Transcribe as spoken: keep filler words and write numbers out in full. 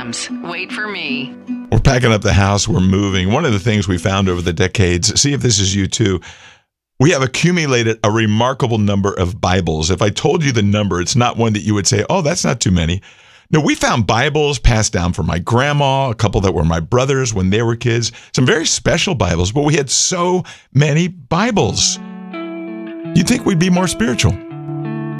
Rams. Wait for me. We're packing up the house. We're moving. One of the things we found over the decades, see if this is you too, we have accumulated a remarkable number of Bibles. If I told you the number, it's not one that you would say, oh, that's not too many. No, we found Bibles passed down from my grandma, a couple that were my brothers when they were kids, some very special Bibles, but we had so many Bibles. You'd think we'd be more spiritual.